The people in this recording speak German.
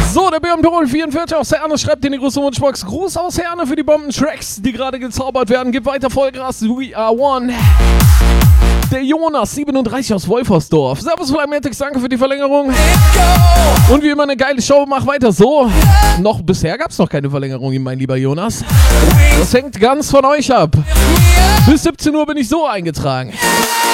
So, der Björn 44 aus Herne schreibt in die große Wunschbox. Gruß aus Herne für die Bombentracks, die gerade gezaubert werden. Gib weiter Vollgas, we are one. Der Jonas, 37 aus Wolfersdorf. Servus Flymatix, danke für die Verlängerung. Und wie immer eine geile Show, mach weiter so. Bisher gab es noch keine Verlängerung, mein lieber Jonas. Das hängt ganz von euch ab. Bis 17 Uhr bin ich so eingetragen.